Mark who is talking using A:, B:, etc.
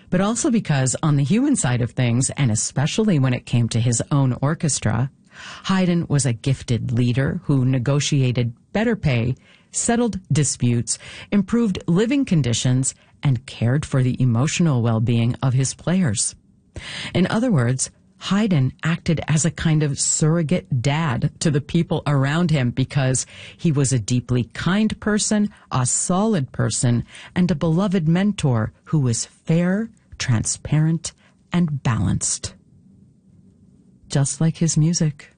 A: but also because on the human side of things, and especially when it came to his own orchestra, Haydn was a gifted leader who negotiated better pay, settled disputes, improved living conditions, and cared for the emotional well-being of his players. In other words, Haydn acted as a kind of surrogate dad to the people around him because he was a deeply kind person, a solid person, and a beloved mentor who was fair, transparent, and balanced. Just like his music.